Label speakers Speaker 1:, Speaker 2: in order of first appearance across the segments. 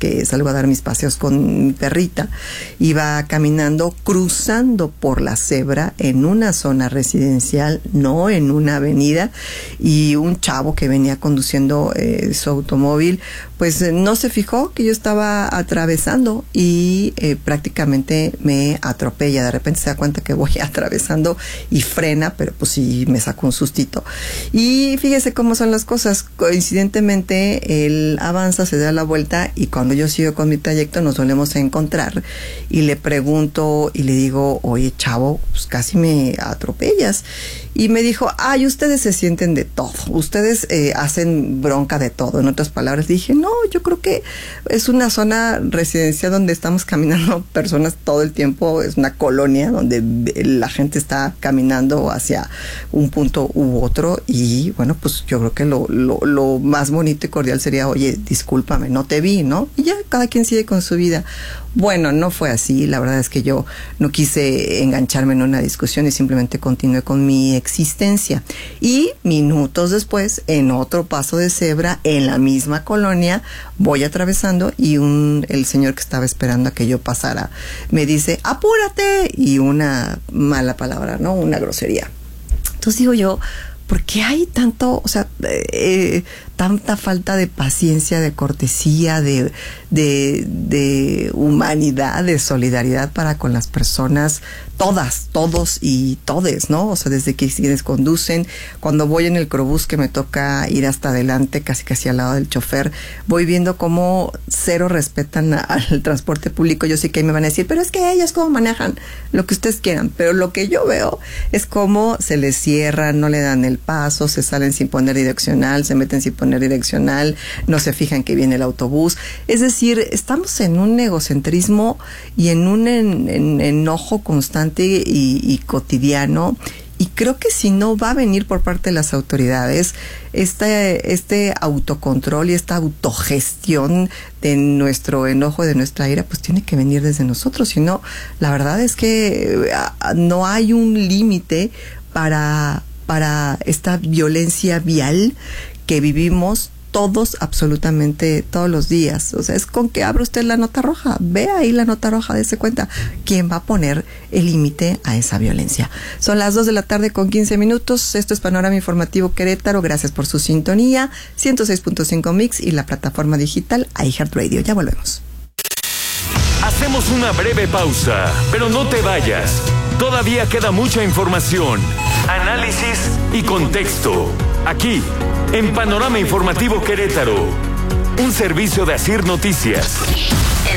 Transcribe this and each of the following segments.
Speaker 1: que salgo a dar mis paseos con mi perrita, iba caminando, cruzando por la cebra en una zona residencial, no en una avenida, y un chavo que venía conduciendo su automóvil, pues no se fijó que yo estaba atravesando y prácticamente me atropella. De repente se da cuenta que voy atravesando y frena, pero pues sí me sacó un sustito. Y fíjese cómo son las cosas. Coincidentemente, él avanza, se da la vuelta y cuando yo sigo con mi trayecto nos volvemos a encontrar y le pregunto y le digo, oye chavo, pues casi me atropellas. Y me dijo, ay, ustedes se sienten de todo, ustedes hacen bronca de todo. En otras palabras, dije, no, yo creo que es una zona residencial donde estamos caminando personas todo el tiempo, es una colonia donde la gente está caminando hacia un punto u otro y bueno, pues yo creo que lo más bonito y cordial sería, oye, discúlpame, no te vi, ¿no? Y ya cada quien sigue con su vida. Bueno, no fue así, la verdad es que yo no quise engancharme en una discusión y simplemente continué con mi existencia. Y minutos después, en otro paso de cebra, en la misma colonia, voy atravesando y el señor que estaba esperando a que yo pasara me dice, ¡apúrate! Y una mala palabra, ¿no? Una grosería. Entonces digo yo, ¿por qué hay tanto, o sea, tanta falta de paciencia, de cortesía, de humanidad, de solidaridad para con las personas, todas, todos y todes, ¿no? O sea, desde que quienes conducen, cuando voy en el Crobús que me toca ir hasta adelante, casi al lado del chofer, voy viendo cómo cero respetan al transporte público. Yo sé que ahí me van a decir, pero es que ellos cómo manejan, lo que ustedes quieran, pero lo que yo veo es cómo se les cierran, no le dan el paso, se salen sin poner direccional, se meten sin poner direccional, no se fijan que viene el autobús. Es decir, estamos en un egocentrismo y en un enojo constante y cotidiano, y creo que si no va a venir por parte de las autoridades este autocontrol y esta autogestión de nuestro enojo, de nuestra ira, pues tiene que venir desde nosotros. Si no, la verdad es que no hay un límite para esta violencia vial que vivimos todos, absolutamente todos los días. O sea, es con que abra usted la nota roja, ve ahí la nota roja, dése cuenta quién va a poner el límite a esa violencia. Son las 2:15 p.m. Esto es Panorama Informativo Querétaro. Gracias por su sintonía. 106.5 Mix y la plataforma digital iHeartRadio. Ya volvemos.
Speaker 2: Hacemos una breve pausa, pero no te vayas. Todavía queda mucha información, análisis y contexto. Aquí, en Panorama Informativo Querétaro, un servicio de Asir Noticias.
Speaker 3: En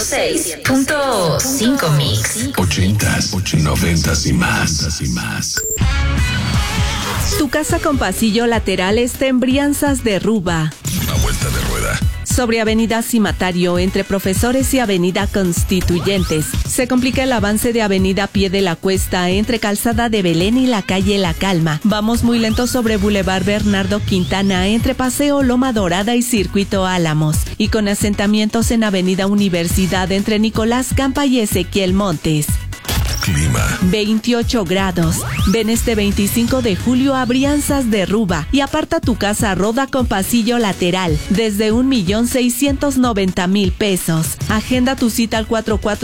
Speaker 3: 106.5 Mix.
Speaker 4: 80s, 90s y más.
Speaker 5: Tu casa con pasillo lateral está en Brianzas de Ruba.
Speaker 4: Una vuelta de rueda.
Speaker 5: Sobre Avenida Cimatario, entre Profesores y Avenida Constituyentes. Se complica el avance de Avenida Pie de la Cuesta, entre Calzada de Belén y la calle La Calma. Vamos muy lento sobre Boulevard Bernardo Quintana, entre Paseo Loma Dorada y Circuito Álamos. Y con asentamientos en Avenida Universidad, entre Nicolás Campa y Ezequiel Montes.
Speaker 4: Clima.
Speaker 5: 28 grados. Ven este 25 de julio a Brianzas de Ruba y aparta tu casa Roda con pasillo lateral desde 1,690,000 pesos. Agenda tu cita al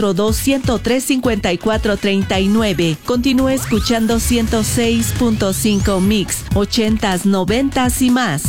Speaker 5: 442-103-5439. Continúa escuchando 106.5 Mix, 80s, 90s y más.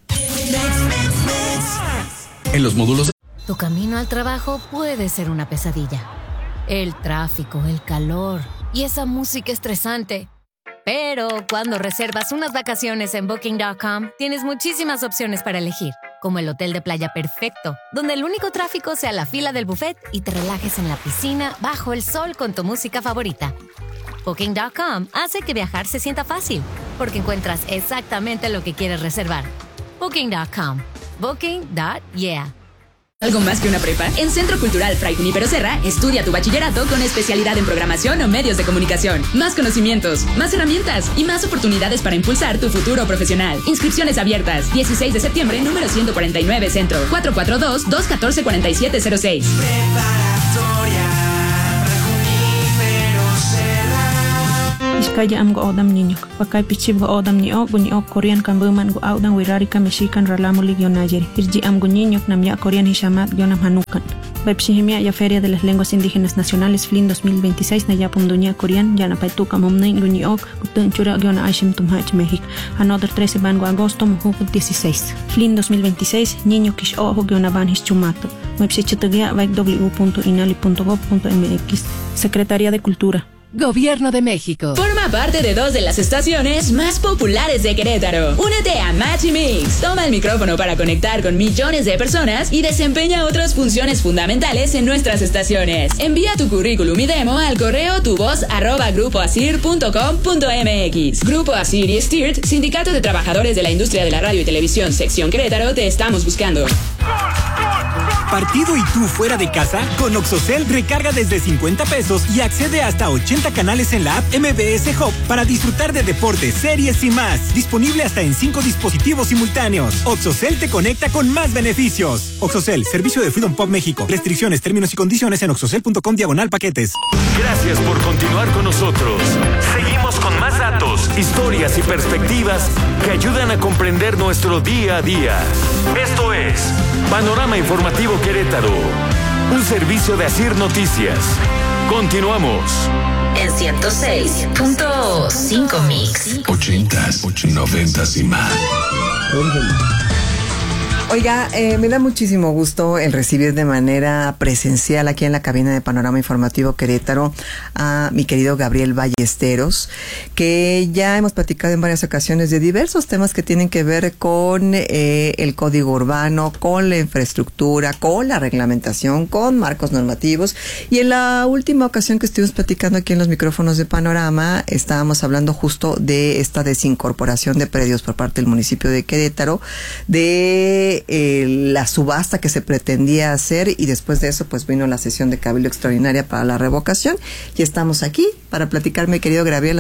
Speaker 4: En los módulos.
Speaker 6: Tu camino al trabajo puede ser una pesadilla. El tráfico, el calor y esa música estresante. Pero cuando reservas unas vacaciones en Booking.com, tienes muchísimas opciones para elegir, como el hotel de playa perfecto, donde el único tráfico sea la fila del buffet y te relajes en la piscina bajo el sol con tu música favorita. Booking.com hace que viajar se sienta fácil, porque encuentras exactamente lo que quieres reservar. Booking.com. Booking.yeah.
Speaker 7: ¿Algo más que una prepa? En Centro Cultural Fray Junípero Serra, estudia tu bachillerato con especialidad en programación o medios de comunicación. Más conocimientos, más herramientas y más oportunidades para impulsar tu futuro profesional. Inscripciones abiertas. 16 de septiembre, número 149, Centro. 442-214-4706.
Speaker 8: Preparatoria Fray Junípero Serra.
Speaker 1: Mis
Speaker 3: Kaya am go odam niño. Pakay pichib go odam ni ok Korean kambuman go audan wirarika mexican ralamulig yonayeri. Irji am go niño namya Korean hishamat yonam hanukan. Pepsihimia ya Feria de las Lenguas Indígenas Nacionales FLIN 2026 na yapum dunia Korean yana paituka momnei guniok gutun chura yona Ashim Tumhach México. Another 13 van go agosto mujuk 16. FLIN 2026 niño kish ojo yona van hischumato. Website www.inali.gov.mx. Secretaría de Cultura.
Speaker 5: Gobierno de México.
Speaker 7: Forma parte de 2 de las estaciones más populares de Querétaro. Únete a Match Mix. Toma el micrófono para conectar con millones de personas y desempeña otras funciones fundamentales en nuestras estaciones. Envía tu currículum y demo al correo tuvoz@grupoasir.com.mx. Grupo Asir y STIRT, Sindicato de Trabajadores de la Industria de la Radio y Televisión, Sección Querétaro, te estamos buscando.
Speaker 8: ¿Partido y tú fuera de casa? Con Oxocel recarga desde 50 pesos y accede hasta 80 canales en la app MBS Hub para disfrutar de deportes, series y más. Disponible hasta en 5 dispositivos simultáneos. Oxocel te conecta con más beneficios. Oxocel, servicio de Freedom Pop México. Restricciones, términos y condiciones en oxocel.com/paquetes.
Speaker 2: Gracias por continuar con nosotros. Seguimos con más datos, historias y perspectivas que ayudan a comprender nuestro día a día. Esto es Panorama Informativo Querétaro, un servicio de Asir Noticias. Continuamos.
Speaker 9: En 106.5 Mix.
Speaker 4: 80s, 90s y más.
Speaker 1: Oiga, me da muchísimo gusto el recibir de manera presencial aquí en la cabina de Panorama Informativo Querétaro a mi querido Gabriel Ballesteros, que ya hemos platicado en varias ocasiones de diversos temas que tienen que ver con el código urbano, con la infraestructura, con la reglamentación, con marcos normativos. Y en la última ocasión que estuvimos platicando aquí en los micrófonos de Panorama, estábamos hablando justo de esta desincorporación de predios por parte del municipio de Querétaro, de la subasta que se pretendía hacer, y después de eso pues vino la sesión de cabildo extraordinaria para la revocación, y estamos aquí para platicar, mi querido Gabriel,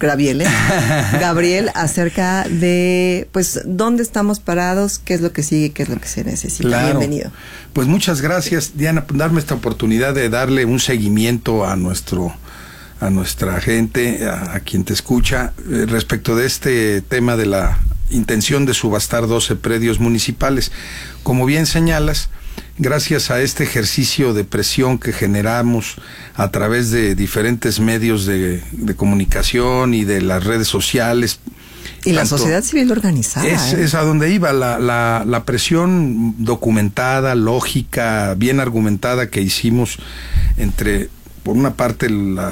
Speaker 1: acerca de pues dónde estamos parados, qué es lo que sigue, qué es lo que se necesita.
Speaker 10: Claro.
Speaker 1: Bienvenido.
Speaker 10: Pues muchas gracias, Diana, por darme esta oportunidad de darle un seguimiento a nuestra gente, a quien te escucha, respecto de este tema de la intención de subastar 12 predios municipales. Como bien señalas, gracias a este ejercicio de presión que generamos a través de diferentes medios de comunicación y de las redes sociales.
Speaker 1: Y la sociedad civil organizada.
Speaker 10: Es a donde iba la presión documentada, lógica, bien argumentada que hicimos entre, por una parte,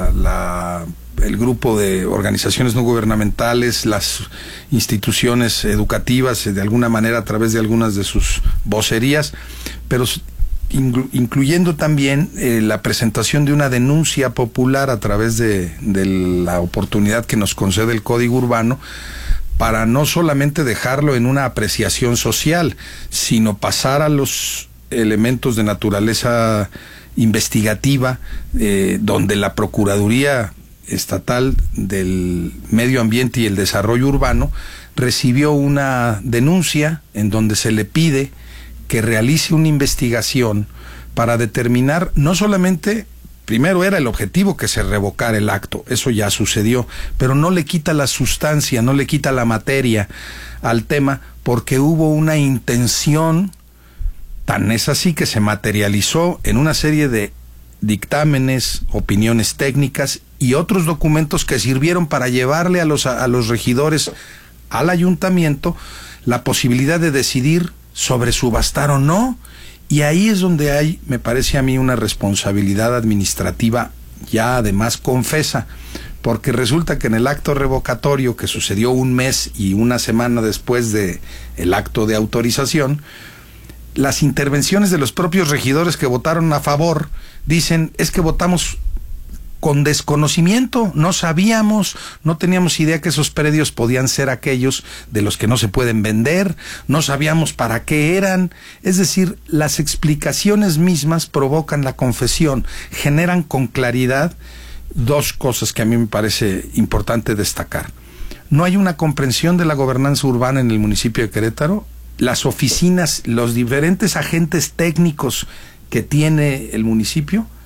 Speaker 10: el grupo de organizaciones no gubernamentales, las instituciones educativas, de alguna manera a través de algunas de sus vocerías, pero incluyendo también la presentación de una denuncia popular a través de la oportunidad que nos concede el Código Urbano, para no solamente dejarlo en una apreciación social, sino pasar a los elementos de naturaleza investigativa, donde la Procuraduría Estatal del Medio Ambiente y el Desarrollo Urbano recibió una denuncia en donde se le pide que realice una investigación para determinar no solamente, primero era el objetivo que se revocara el acto, eso ya sucedió, pero no le quita la sustancia, no le quita la materia al tema, porque hubo una intención, tan es así que se materializó en una serie de dictámenes, opiniones técnicas y otros documentos que sirvieron para llevarle a los regidores al ayuntamiento la posibilidad de decidir sobre subastar o no, y ahí es donde hay, me parece a mí, una responsabilidad administrativa ya además confesa, porque resulta que en el acto revocatorio que sucedió un mes y una semana después de el acto de autorización, las intervenciones de los propios regidores que votaron a favor dicen, es que votamos con desconocimiento, no sabíamos, no teníamos idea que esos predios podían ser aquellos de los que no se pueden vender, no sabíamos para qué eran. Es decir, las explicaciones mismas provocan la confesión, generan con claridad dos cosas que a mí me parece importante destacar. No hay una comprensión de la gobernanza urbana en el municipio de Querétaro. Las oficinas, los diferentes agentes técnicos que tiene el municipio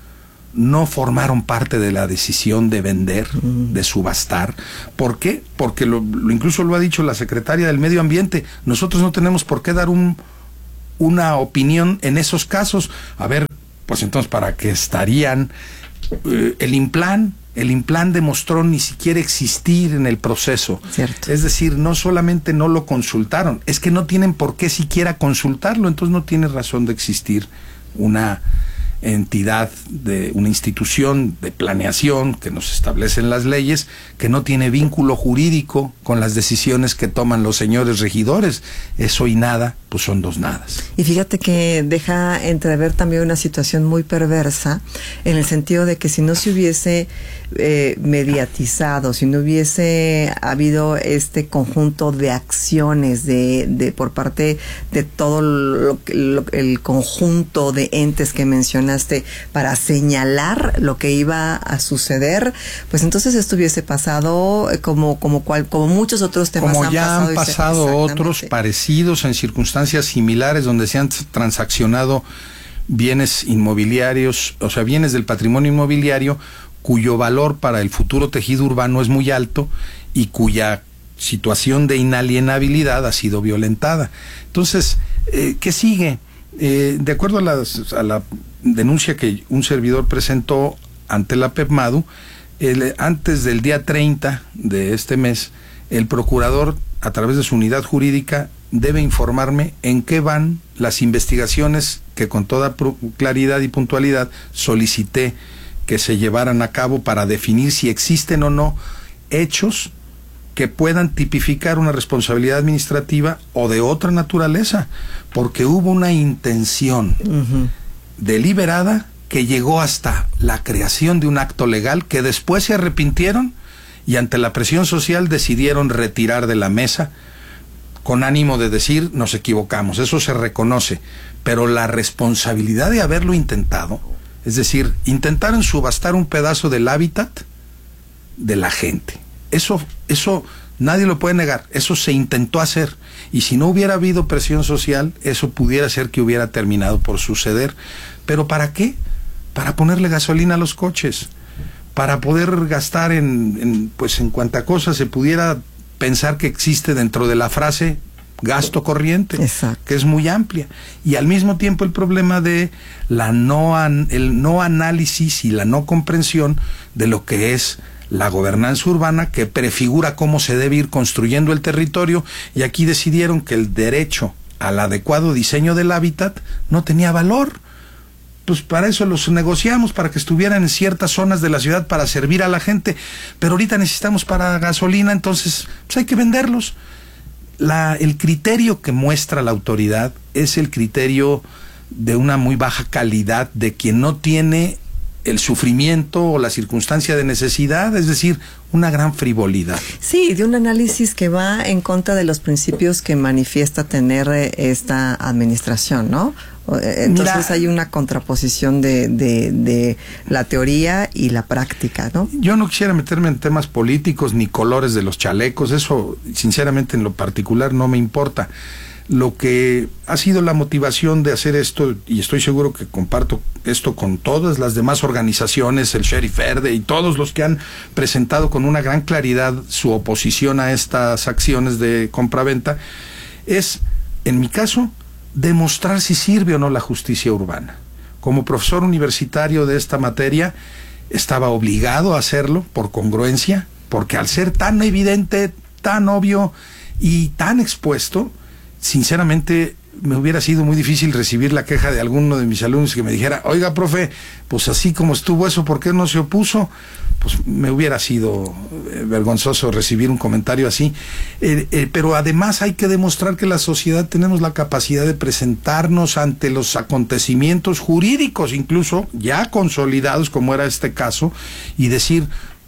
Speaker 10: no formaron parte de la decisión de vender, de subastar. ¿Por qué? Porque incluso lo ha dicho la secretaria del Medio Ambiente, nosotros no tenemos por qué dar una opinión en esos casos. A ver, pues entonces, ¿para qué estarían? El Implan demostró ni siquiera existir en el proceso.
Speaker 1: Cierto.
Speaker 10: Es decir, no solamente no lo consultaron, es que no tienen por qué siquiera consultarlo, entonces no tiene razón de existir una entidad, una institución de planeación que nos establecen las leyes, que no tiene vínculo jurídico con las decisiones que toman los señores regidores. Eso y nada, pues son dos nadas.
Speaker 1: Y fíjate que deja entrever también una situación muy perversa, en el sentido de que si no se hubiese mediatizado, si no hubiese habido este conjunto de acciones de por parte de todo el conjunto de entes que mencionaste para señalar lo que iba a suceder, pues entonces esto hubiese pasado como muchos otros temas
Speaker 10: como ya han pasado otros parecidos en circunstancias similares donde se han transaccionado bienes inmobiliarios, o sea, bienes del patrimonio inmobiliario cuyo valor para el futuro tejido urbano es muy alto y cuya situación de inalienabilidad ha sido violentada. Entonces, ¿qué sigue? De acuerdo a la denuncia que un servidor presentó ante la PEPMADU, antes del día 30 de este mes, el procurador, a través de su unidad jurídica, debe informarme en qué van las investigaciones que con toda claridad y puntualidad solicité que se llevaran a cabo para definir si existen o no hechos que puedan tipificar una responsabilidad administrativa o de otra naturaleza, porque hubo una intención deliberada que llegó hasta la creación de un acto legal que después se arrepintieron y ante la presión social decidieron retirar de la mesa con ánimo de decir nos equivocamos. Eso se reconoce, pero la responsabilidad de haberlo intentado, es decir, intentaron subastar un pedazo del hábitat de la gente. Eso nadie lo puede negar, eso se intentó hacer, y si no hubiera habido presión social, eso pudiera ser que hubiera terminado por suceder. ¿Pero para qué? Para ponerle gasolina a los coches, para poder gastar en cuanta cosa se pudiera pensar que existe dentro de la frase gasto corriente.
Speaker 1: Exacto.
Speaker 10: Que es muy amplia, y al mismo tiempo el problema de el no análisis y la no comprensión de lo que es la gobernanza urbana, que prefigura cómo se debe ir construyendo el territorio, y aquí decidieron que el derecho al adecuado diseño del hábitat no tenía valor. Pues para eso los negociamos, para que estuvieran en ciertas zonas de la ciudad para servir a la gente, pero ahorita necesitamos para gasolina, entonces pues hay que venderlos. El criterio que muestra la autoridad es el criterio de una muy baja calidad de quien no tiene el sufrimiento o la circunstancia de necesidad, es decir, una gran frivolidad.
Speaker 1: Sí, de un análisis que va en contra de los principios que manifiesta tener esta administración, ¿no? Entonces hay una contraposición de la teoría y la práctica, ¿no?
Speaker 10: Yo no quisiera meterme en temas políticos ni colores de los chalecos, eso sinceramente en lo particular no me importa. Lo que ha sido la motivación de hacer esto, y estoy seguro que comparto esto con todas las demás organizaciones, el Sheriff Verde y todos los que han presentado con una gran claridad su oposición a estas acciones de compraventa, es, en mi caso, demostrar si sirve o no la justicia urbana. Como profesor universitario de esta materia, estaba obligado a hacerlo por congruencia, porque al ser tan evidente, tan obvio y tan expuesto, sinceramente me hubiera sido muy difícil recibir la queja de alguno de mis alumnos que me dijera, oiga, profe, pues así como estuvo eso, ¿por qué no se opuso? Pues me hubiera sido vergonzoso recibir un comentario así. Pero además hay que demostrar que la sociedad tenemos la capacidad de presentarnos ante los acontecimientos jurídicos, incluso ya consolidados, como era este caso, y decir,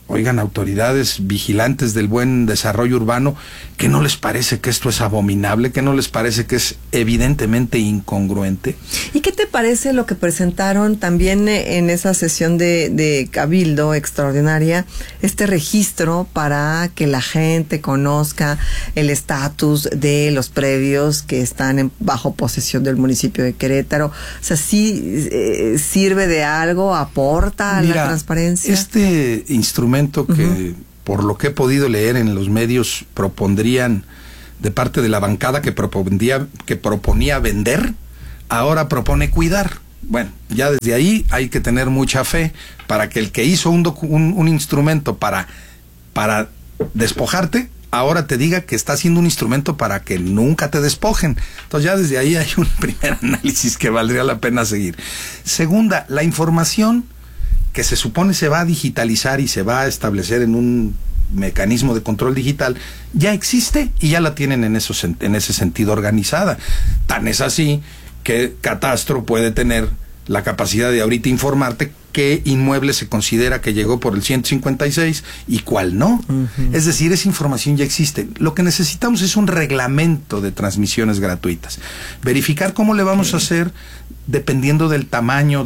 Speaker 10: oigan, autoridades vigilantes del buen desarrollo urbano, ¿que no les parece que esto es abominable? ¿Que no les parece que es evidentemente incongruente?
Speaker 1: ¿Y qué te parece lo que presentaron también en esa sesión de Cabildo extraordinaria, este registro para que la gente conozca el estatus de los predios que están bajo posesión del municipio de Querétaro? O sea, ¿sí sirve de algo? ¿Aporta a la transparencia?
Speaker 10: Este instrumento que, por lo que he podido leer en los medios, propondrían de parte de la bancada que proponía vender, ahora propone cuidar. Bueno, ya desde ahí hay que tener mucha fe para que el que hizo un instrumento para despojarte, ahora te diga que está haciendo un instrumento para que nunca te despojen. Entonces ya desde ahí hay un primer análisis que valdría la pena seguir. Segunda, la información que se supone se va a digitalizar y se va a establecer en un mecanismo de control digital, ya existe y ya la tienen en ese sentido organizada. Tan es así que Catastro puede tener la capacidad de ahorita informarte qué inmueble se considera que llegó por el 156 y cuál no. Es decir, esa información ya existe. Lo que necesitamos es un reglamento de transmisiones gratuitas. Verificar cómo le vamos a hacer dependiendo del tamaño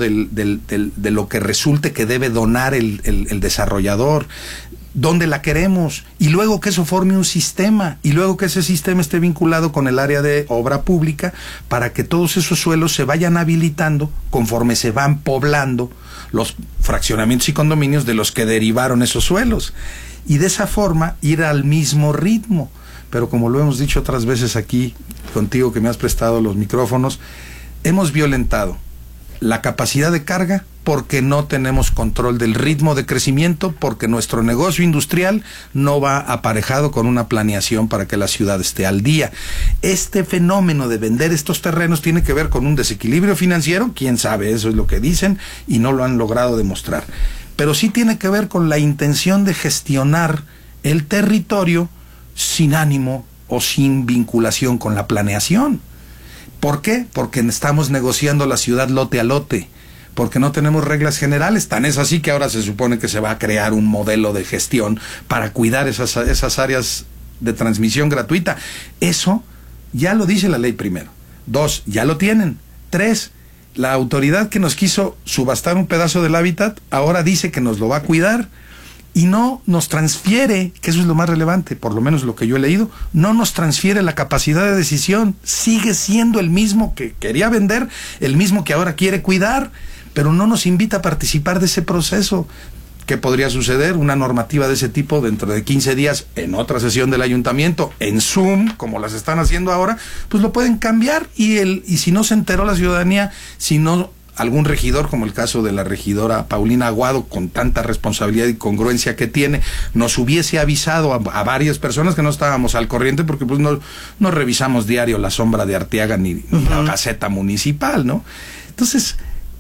Speaker 10: de lo que resulte que debe donar el desarrollador, dónde la queremos, y luego que eso forme un sistema, y luego que ese sistema esté vinculado con el área de obra pública, para que todos esos suelos se vayan habilitando conforme se van poblando los fraccionamientos y condominios de los que derivaron esos suelos, y de esa forma ir al mismo ritmo. Pero como lo hemos dicho otras veces aquí contigo, que me has prestado los micrófonos, hemos violentado la capacidad de carga porque no tenemos control del ritmo de crecimiento, porque nuestro negocio industrial no va aparejado con una planeación para que la ciudad esté al día. Este fenómeno de vender estos terrenos tiene que ver con un desequilibrio financiero, quién sabe, eso es lo que dicen, y no lo han logrado demostrar. Pero sí tiene que ver con la intención de gestionar el territorio sin ánimo o sin vinculación con la planeación. ¿Por qué? Porque estamos negociando la ciudad lote a lote, porque no tenemos reglas generales. Tan es así que ahora se supone que se va a crear un modelo de gestión para cuidar esas áreas de transmisión gratuita. Eso ya lo dice la ley primero. 2, ya lo tienen. 3, la autoridad que nos quiso subastar un pedazo del hábitat ahora dice que nos lo va a cuidar. Y no nos transfiere, que eso es lo más relevante, por lo menos lo que yo he leído, no nos transfiere la capacidad de decisión. Sigue siendo el mismo que quería vender, el mismo que ahora quiere cuidar, pero no nos invita a participar de ese proceso. ¿Qué podría suceder? Una normativa de ese tipo dentro de 15 días en otra sesión del ayuntamiento, en Zoom, como las están haciendo ahora, pues lo pueden cambiar y si no se enteró la ciudadanía, si no algún regidor, como el caso de la regidora Paulina Aguado, con tanta responsabilidad y congruencia que tiene, nos hubiese avisado a varias personas que no estábamos al corriente, porque pues no revisamos diario La Sombra de Arteaga ni la Gaceta Municipal, ¿no? Entonces,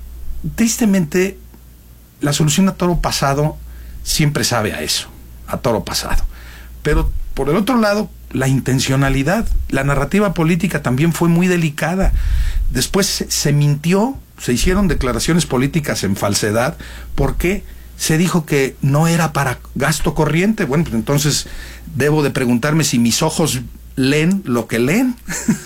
Speaker 10: tristemente, la solución a toro pasado siempre sabe a eso, a toro pasado. Pero, por el otro lado, la intencionalidad, la narrativa política también fue muy delicada. Después se mintió, se hicieron declaraciones políticas en falsedad, porque se dijo que no era para gasto corriente. Bueno, pues entonces debo de preguntarme si mis ojos leen lo que leen.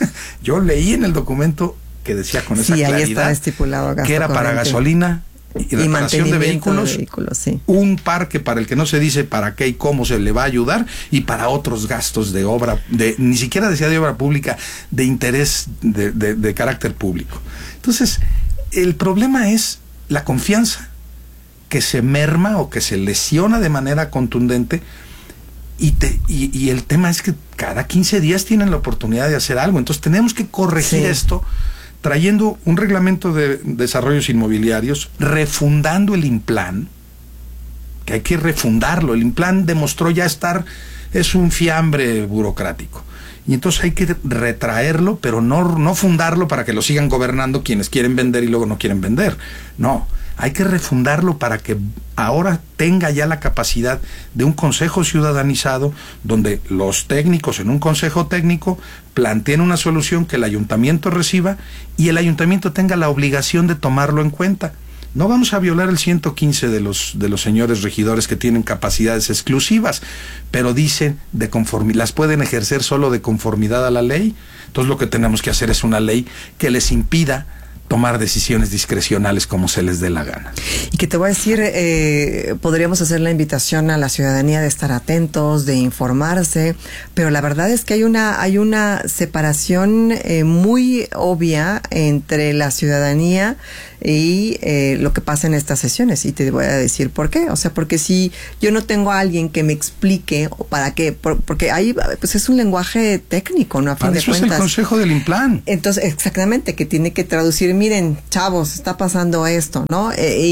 Speaker 10: Yo leí en el documento que decía con esa claridad,
Speaker 1: ahí estaba estipulado gasto
Speaker 10: que era para
Speaker 1: corriente,
Speaker 10: gasolina y reparación de vehículos,
Speaker 1: sí.
Speaker 10: Un parque para el que no se dice para qué y cómo se le va a ayudar, y para otros gastos de obra, ni siquiera decía de obra pública, de interés de carácter público. Entonces, el problema es la confianza que se merma o que se lesiona de manera contundente, y el tema es que cada 15 días tienen la oportunidad de hacer algo. Entonces tenemos que corregir esto, trayendo un reglamento de desarrollos inmobiliarios, refundando el INPLAN, que hay que refundarlo. El INPLAN demostró ya es un fiambre burocrático. Y entonces hay que retraerlo, pero no fundarlo para que lo sigan gobernando quienes quieren vender y luego no quieren vender. No, hay que refundarlo para que ahora tenga ya la capacidad de un consejo ciudadanizado, donde los técnicos en un consejo técnico planteen una solución que el ayuntamiento reciba y el ayuntamiento tenga la obligación de tomarlo en cuenta. No vamos a violar el 115 de los señores regidores que tienen capacidades exclusivas, pero dicen las pueden ejercer solo de conformidad a la ley. Entonces lo que tenemos que hacer es una ley que les impida tomar decisiones discrecionales como se les dé la gana.
Speaker 1: Y que te voy a decir, podríamos hacer la invitación a la ciudadanía de estar atentos, de informarse, pero la verdad es que hay una separación muy obvia entre la ciudadanía y lo que pasa en estas sesiones, y te voy a decir por qué. O sea, porque si yo no tengo a alguien que me explique o para qué, porque ahí pues es un lenguaje técnico, ¿no? A fin de cuentas.
Speaker 10: Eso es el consejo del Implan.
Speaker 1: Entonces, exactamente, que tiene que traducir, miren, chavos, está pasando esto, ¿no?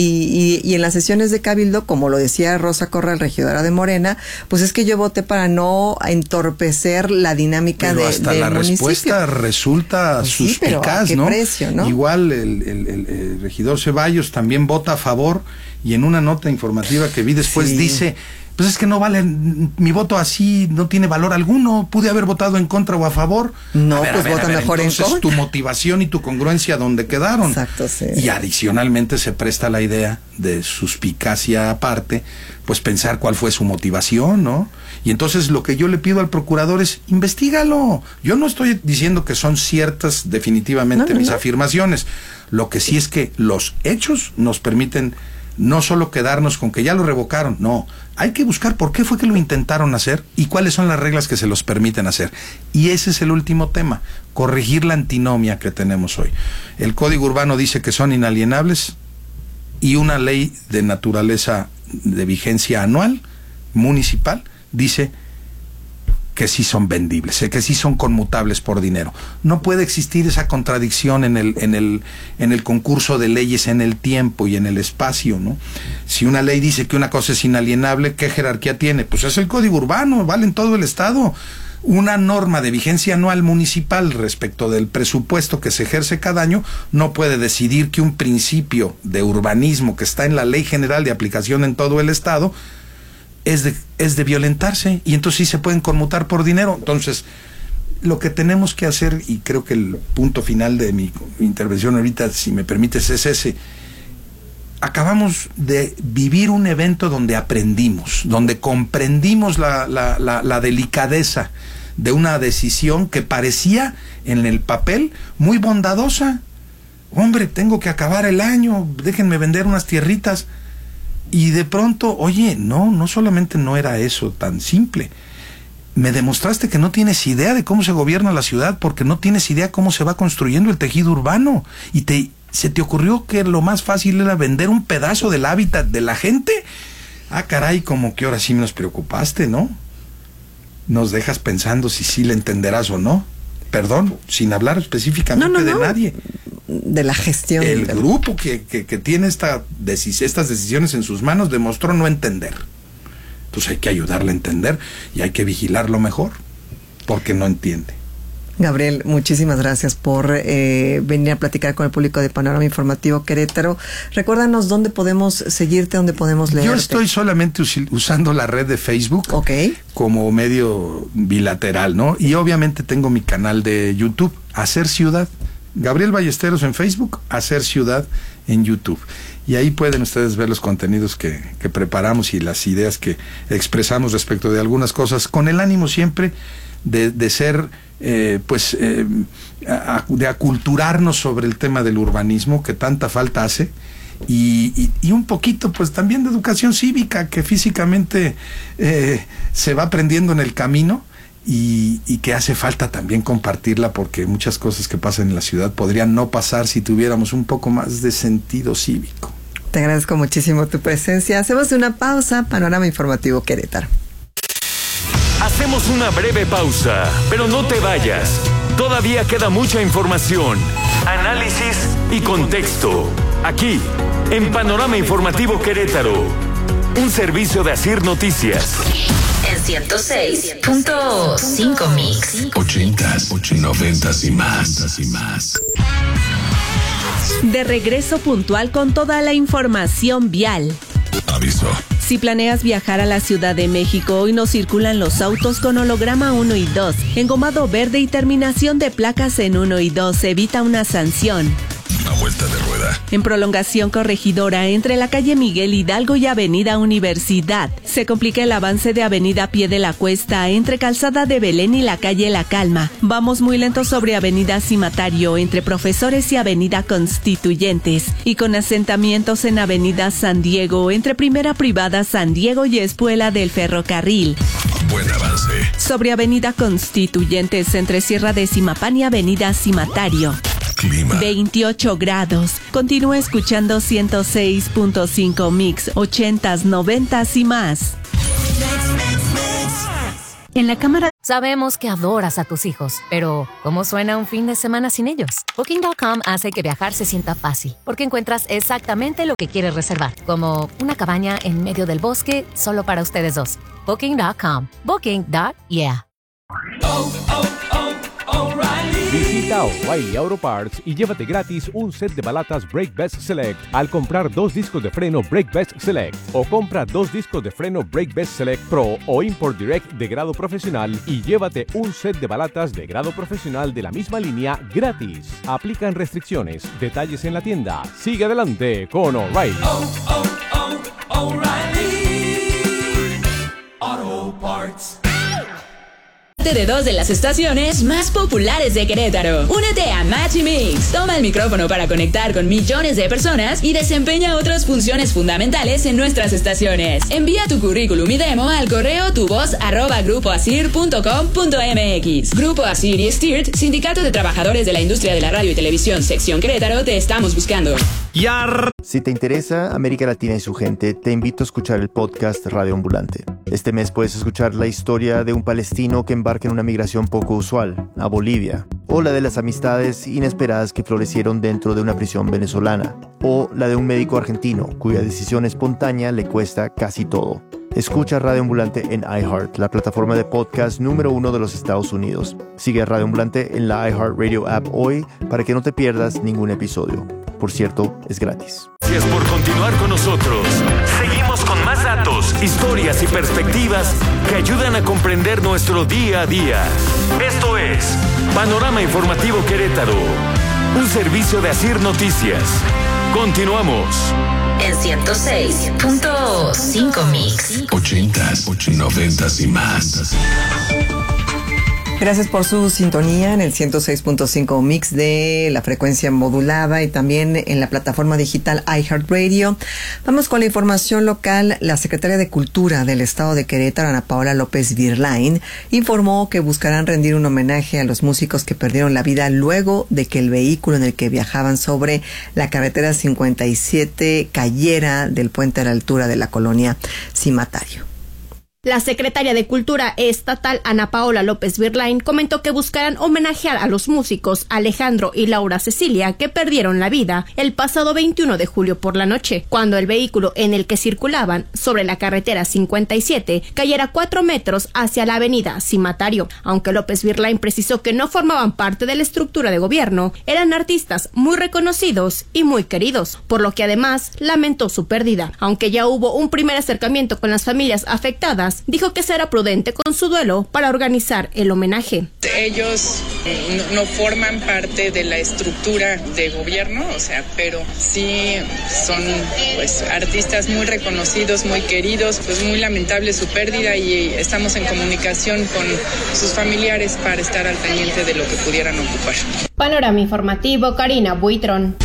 Speaker 1: Y en las sesiones de Cabildo, como lo decía Rosa Corral, regidora de Morena, pues es que yo voté para no entorpecer la dinámica del municipio. Pero hasta la respuesta
Speaker 10: resulta pues suspicaz, sí, pero ¿a qué
Speaker 1: precio, ¿no?
Speaker 10: Igual el regidor Ceballos también vota a favor, y en una nota informativa que vi después dice, pues es que no vale, mi voto así no tiene valor alguno, pude haber votado en contra o a favor.
Speaker 1: No, pues vota mejor en contra.
Speaker 10: Entonces tu motivación y tu congruencia, ¿dónde quedaron?
Speaker 1: Exacto, sí.
Speaker 10: Y adicionalmente se presta la idea de suspicacia aparte, pues pensar cuál fue su motivación, ¿no? Y entonces lo que yo le pido al procurador es, investígalo. Yo no estoy diciendo que son ciertas definitivamente mis afirmaciones. Lo que sí es que los hechos nos permiten no solo quedarnos con que ya lo revocaron, no, hay que buscar por qué fue que lo intentaron hacer y cuáles son las reglas que se los permiten hacer. Y ese es el último tema, corregir la antinomia que tenemos hoy. El Código Urbano dice que son inalienables, y una ley de naturaleza de vigencia anual municipal dice que sí son vendibles, que sí son conmutables por dinero. No puede existir esa contradicción en el concurso de leyes, en el tiempo y en el espacio, ¿no? Si una ley dice que una cosa es inalienable, ¿qué jerarquía tiene? Pues es el Código Urbano, vale en todo el estado. Una norma de vigencia anual municipal respecto del presupuesto que se ejerce cada año no puede decidir que un principio de urbanismo que está en la Ley General de aplicación en todo el estado es de violentarse, y entonces sí se pueden conmutar por dinero. Entonces, lo que tenemos que hacer, y creo que el punto final de mi intervención ahorita, si me permites, es ese. Acabamos de vivir un evento donde aprendimos, donde comprendimos la delicadeza de una decisión que parecía en el papel muy bondadosa. Hombre, tengo que acabar el año, déjenme vender unas tierritas. Y de pronto, oye, no solamente no era eso tan simple. Me demostraste que no tienes idea de cómo se gobierna la ciudad, porque no tienes idea cómo se va construyendo el tejido urbano. Y se te ocurrió que lo más fácil era vender un pedazo del hábitat de la gente. Ah, caray, como que ahora sí nos preocupaste, ¿no? Nos dejas pensando si sí le entenderás o no. Perdón, sin hablar específicamente de nadie.
Speaker 1: De la gestión.
Speaker 10: El grupo que tiene estas decisiones en sus manos demostró no entender. Entonces hay que ayudarle a entender y hay que vigilarlo mejor, porque no entiende.
Speaker 1: Gabriel, muchísimas gracias por venir a platicar con el público de Panorama Informativo Querétaro. Recuérdanos dónde podemos seguirte, dónde podemos leerte.
Speaker 10: Yo estoy solamente usando la red de Facebook como medio bilateral, ¿no? Y obviamente tengo mi canal de YouTube, Hacer Ciudad. Gabriel Ballesteros en Facebook, Hacer Ciudad en YouTube. Y ahí pueden ustedes ver los contenidos que preparamos y las ideas que expresamos respecto de algunas cosas, con el ánimo siempre de ser, de aculturarnos sobre el tema del urbanismo que tanta falta hace, y un poquito pues también de educación cívica que físicamente se va aprendiendo en el camino, y que hace falta también compartirla, porque muchas cosas que pasan en la ciudad podrían no pasar si tuviéramos un poco más de sentido cívico.
Speaker 1: Te agradezco muchísimo tu presencia. Hacemos una pausa. Panorama Informativo Querétaro.
Speaker 2: Hacemos una breve pausa, pero no te vayas. Todavía queda mucha información, análisis y contexto. Aquí, en Panorama Informativo Querétaro, un servicio de Asir Noticias.
Speaker 9: En 106.5 Mix.
Speaker 4: 80s, 90s y más.
Speaker 5: De regreso puntual con toda la información vial.
Speaker 4: Aviso.
Speaker 5: Si planeas viajar a la Ciudad de México, hoy no circulan los autos con holograma 1 y 2, engomado verde y terminación de placas en 1 y 2. Evita una sanción.
Speaker 4: A vuelta de rueda.
Speaker 5: En prolongación Corregidora, entre la calle Miguel Hidalgo y avenida Universidad, se complica el avance de avenida Pie de la Cuesta, entre calzada de Belén y la calle La Calma. Vamos muy lentos sobre avenida Cimatario, entre Profesores y avenida Constituyentes, y con asentamientos en avenida San Diego, entre Primera Privada San Diego y Espuela del Ferrocarril.
Speaker 4: Buen avance.
Speaker 5: Sobre avenida Constituyentes, entre Sierra de Zimapán y avenida Cimatario.
Speaker 4: Clima.
Speaker 5: 28 grados. Continúa escuchando 106.5 Mix, 80s, 90s y más.
Speaker 3: En la cámara.
Speaker 6: Sabemos que adoras a tus hijos, pero ¿cómo suena un fin de semana sin ellos? Booking.com hace que viajar se sienta fácil, porque encuentras exactamente lo que quieres reservar, como una cabaña en medio del bosque solo para ustedes dos. Booking.com. Booking.yeah.
Speaker 9: Visita O'Reilly Auto Parts y llévate gratis un set de balatas Brake Best Select al comprar 2 discos de freno Brake Best Select, o compra 2 discos de freno Brake Best Select Pro o Import Direct de grado profesional y llévate un set de balatas de grado profesional de la misma línea gratis. Aplican restricciones. Detalles en la tienda. Sigue adelante con O'Reilly.
Speaker 7: O'Reilly Auto Parts. De 2 de las estaciones más populares de Querétaro. Únete a Match y Mix. Toma el micrófono para conectar con millones de personas y desempeña otras funciones fundamentales en nuestras estaciones. Envía tu currículum y demo al correo tuvoz@grupoasir.com.mx. Grupo Asir y Stirt, Sindicato de Trabajadores de la Industria de la Radio y Televisión, Sección Querétaro, te estamos buscando.
Speaker 11: Si te interesa América Latina y su gente, te invito a escuchar el podcast Radio Ambulante. Este mes puedes escuchar la historia de un palestino que embarca en una migración poco usual, a Bolivia, o la de las amistades inesperadas que florecieron dentro de una prisión venezolana, o la de un médico argentino cuya decisión espontánea le cuesta casi todo. Escucha Radio Ambulante en iHeart, la plataforma de podcast número 1 de los Estados Unidos. Sigue a Radio Ambulante en la iHeartRadio app hoy para que no te pierdas ningún episodio. Por cierto, es gratis.
Speaker 2: Gracias por continuar con nosotros. Seguimos con más datos, historias y perspectivas que ayudan a comprender nuestro día a día. Esto es Panorama Informativo Querétaro, un servicio de Asir Noticias. Continuamos.
Speaker 12: En 106.5 Mix.
Speaker 4: 80s, 90s y más.
Speaker 1: Gracias por su sintonía en el 106.5 Mix de la frecuencia modulada y también en la plataforma digital iHeartRadio. Vamos con la información local. La secretaria de Cultura del Estado de Querétaro, Ana Paola López Virlain, informó que buscarán rendir un homenaje a los músicos que perdieron la vida luego de que el vehículo en el que viajaban sobre la carretera 57 cayera del puente a la altura de la colonia Cimatario.
Speaker 13: La secretaria de Cultura estatal, Ana Paola López Virlain, comentó que buscarán homenajear a los músicos Alejandro y Laura Cecilia, que perdieron la vida el pasado 21 de julio por la noche, cuando el vehículo en el que circulaban sobre la carretera 57 cayera 4 metros hacia la avenida Cimatario. Aunque López Virlain precisó que no formaban parte de la estructura de gobierno, eran artistas muy reconocidos y muy queridos, por lo que además lamentó su pérdida. Aunque ya hubo un primer acercamiento con las familias afectadas, dijo que será prudente con su duelo para organizar el homenaje.
Speaker 14: Ellos no forman parte de la estructura de gobierno, pero sí son artistas muy reconocidos, muy queridos, muy lamentable su pérdida y estamos en comunicación con sus familiares para estar al pendiente de lo que pudieran ocupar.
Speaker 13: Panorama Informativo, Karina Buitrón.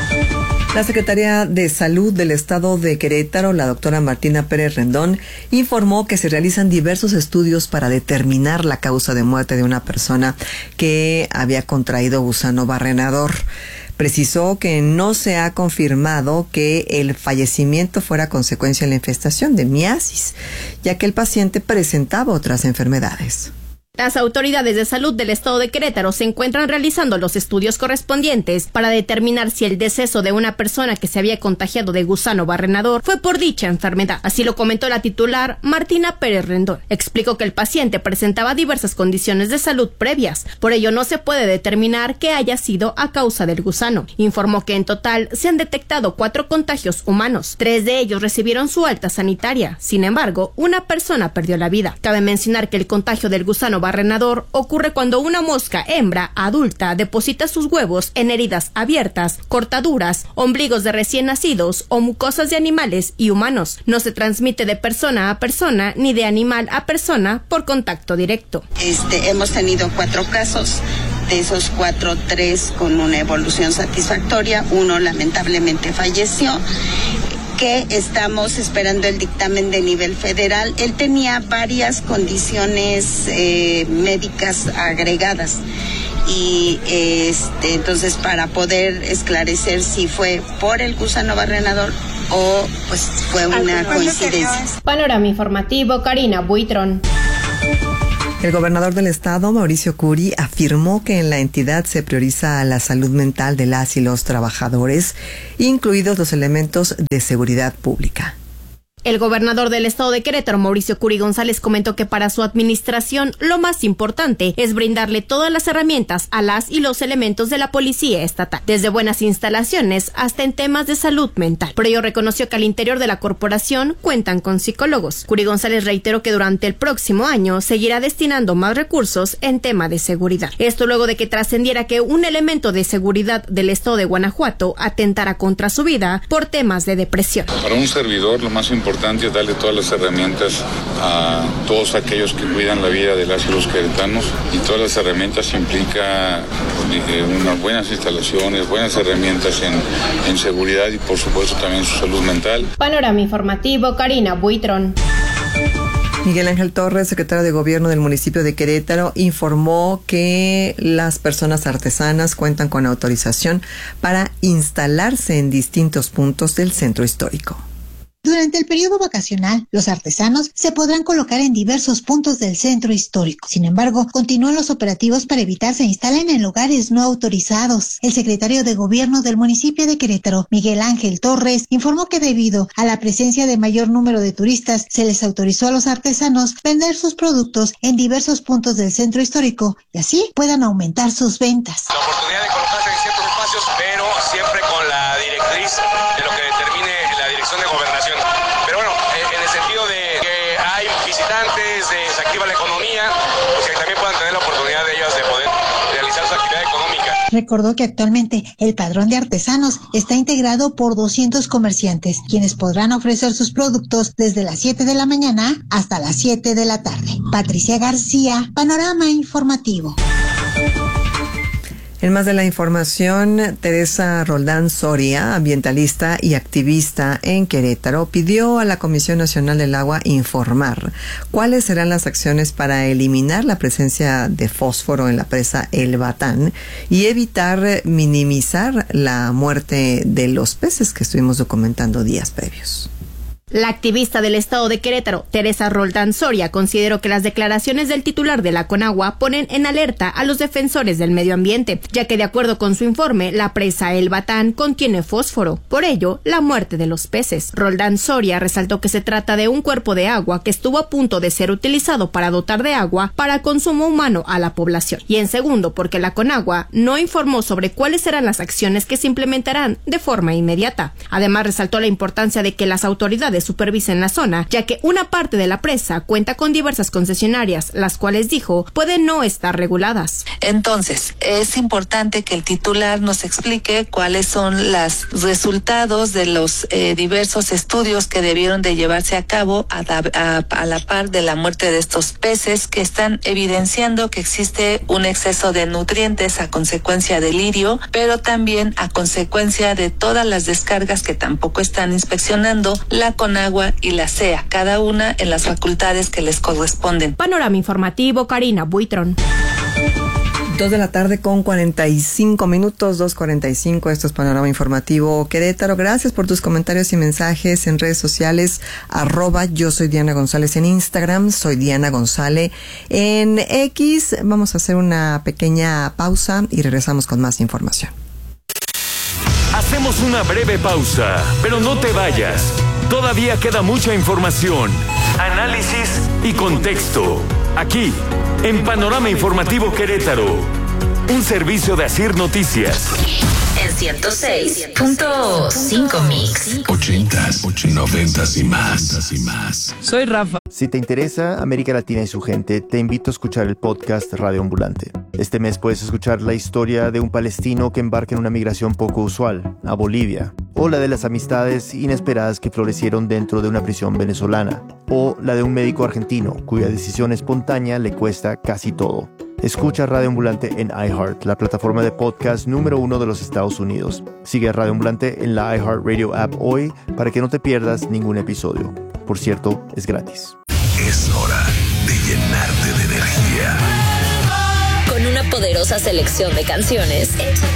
Speaker 1: La Secretaría de Salud del Estado de Querétaro, la doctora Martina Pérez Rendón, informó que se realizan diversos estudios para determinar la causa de muerte de una persona que había contraído gusano barrenador. Precisó que no se ha confirmado que el fallecimiento fuera consecuencia de la infestación de miasis, ya que el paciente presentaba otras enfermedades.
Speaker 13: Las autoridades de salud del estado de Querétaro se encuentran realizando los estudios correspondientes para determinar si el deceso de una persona que se había contagiado de gusano barrenador fue por dicha enfermedad. Así lo comentó la titular Martina Pérez Rendón. Explicó que el paciente presentaba diversas condiciones de salud previas, por ello no se puede determinar que haya sido a causa del gusano. Informó que en total se han detectado 4 contagios humanos, 3 de ellos recibieron su alta sanitaria. Sin embargo, una persona perdió la vida. Cabe mencionar que el contagio del gusano barrenador ocurre cuando una mosca hembra adulta deposita sus huevos en heridas abiertas, cortaduras, ombligos de recién nacidos o mucosas de animales y humanos. No se transmite de persona a persona ni de animal a persona por contacto directo.
Speaker 12: Hemos tenido 4 casos. De esos 4, 3 con una evolución satisfactoria, 1 lamentablemente falleció, que estamos esperando el dictamen de nivel federal. Él tenía varias condiciones médicas agregadas y entonces para poder esclarecer si fue por el gusano barrenador o pues fue una coincidencia.
Speaker 13: Panorama informativo, Karina Buitrón.
Speaker 1: El gobernador del estado, Mauricio Curi, afirmó que en la entidad se prioriza la salud mental de las y los trabajadores, incluidos los elementos de seguridad pública.
Speaker 13: El gobernador del estado de Querétaro, Mauricio Curi González, comentó que para su administración lo más importante es brindarle todas las herramientas a las y los elementos de la policía estatal, desde buenas instalaciones hasta en temas de salud mental. Por ello reconoció que al interior de la corporación cuentan con psicólogos. Curi González reiteró que durante el próximo año seguirá destinando más recursos en tema de seguridad. Esto luego de que trascendiera que un elemento de seguridad del estado de Guanajuato atentara contra su vida por temas de depresión.
Speaker 15: Para un servidor lo más importante es darle todas las herramientas a todos aquellos que cuidan la vida de las y los queretanos, y todas las herramientas implica unas buenas instalaciones, buenas herramientas en seguridad y por supuesto también su salud mental.
Speaker 13: Panorama informativo, Karina Buitrón.
Speaker 1: Miguel Ángel Torres, secretario de Gobierno del municipio de Querétaro, informó que las personas artesanas cuentan con autorización para instalarse en distintos puntos del centro histórico.
Speaker 16: Durante el periodo vacacional, los artesanos se podrán colocar en diversos puntos del centro histórico. Sin embargo, continúan los operativos para evitar se instalen en lugares no autorizados. El secretario de Gobierno del municipio de Querétaro, Miguel Ángel Torres, informó que debido a la presencia de mayor número de turistas, se les autorizó a los artesanos vender sus productos en diversos puntos del centro histórico y así puedan aumentar sus ventas.
Speaker 17: La oportunidad de colocarse en ciertos espacios, pero siempre con la directriz de lo que determine la Dirección de Gobernación. Pero bueno, en el sentido de que hay visitantes, se activa la economía, pues que también puedan tener la oportunidad de ellas de poder realizar su actividad económica.
Speaker 16: Recordó que actualmente el padrón de artesanos está integrado por 200 comerciantes, quienes podrán ofrecer sus productos desde las 7 de la mañana hasta las 7 de la tarde. Patricia García, Panorama Informativo.
Speaker 1: En más de la información, Teresa Roldán Soria, ambientalista y activista en Querétaro, pidió a la Comisión Nacional del Agua informar cuáles serán las acciones para eliminar la presencia de fósforo en la presa El Batán y evitar minimizar la muerte de los peces que estuvimos documentando días previos.
Speaker 13: La activista del estado de Querétaro, Teresa Roldán Soria, consideró que las declaraciones del titular de la Conagua ponen en alerta a los defensores del medio ambiente, ya que de acuerdo con su informe, la presa El Batán contiene fósforo, por ello, la muerte de los peces. Roldán Soria resaltó que se trata de un cuerpo de agua que estuvo a punto de ser utilizado para dotar de agua para consumo humano a la población. Y en segundo, porque la Conagua no informó sobre cuáles serán las acciones que se implementarán de forma inmediata. Además, resaltó la importancia de que las autoridades supervisen la zona, ya que una parte de la presa cuenta con diversas concesionarias, las cuales, dijo, pueden no estar reguladas.
Speaker 18: Entonces, es importante que el titular nos explique cuáles son los resultados de los diversos estudios que debieron de llevarse a cabo a la par de la muerte de estos peces, que están evidenciando que existe un exceso de nutrientes a consecuencia del lirio, pero también a consecuencia de todas las descargas que tampoco están inspeccionando la Conagua y la CEA, cada una en las facultades que les corresponden.
Speaker 13: Panorama informativo, Karina Buitrón.
Speaker 1: 2 de la tarde con 45 minutos, 2:45, esto es Panorama Informativo Querétaro. Gracias por tus comentarios y mensajes en redes sociales, @yo soy Diana González en Instagram, soy Diana González en X. Vamos a hacer una pequeña pausa y regresamos con más información.
Speaker 2: Hacemos una breve pausa, pero no te vayas. Todavía queda mucha información, análisis y contexto. Aquí, en Panorama Informativo Querétaro, un servicio de Asir Noticias.
Speaker 19: En 106.5 Mix.
Speaker 4: 80s, 90s y más.
Speaker 20: Soy Rafa.
Speaker 11: Si te interesa América Latina y su gente, te invito a escuchar el podcast Radio Ambulante. Este mes puedes escuchar la historia de un palestino que embarca en una migración poco usual, a Bolivia, o la de las amistades inesperadas que florecieron dentro de una prisión venezolana, o la de un médico argentino cuya decisión espontánea le cuesta casi todo. Escucha Radio Ambulante en iHeart, la plataforma de podcast número 1 de los Estados Unidos. Sigue a Radio Ambulante en la iHeartRadio app hoy para que no te pierdas ningún episodio. Por cierto, es gratis.
Speaker 4: Es hora de llenarte de energía.
Speaker 19: Con una poderosa selección de canciones hechas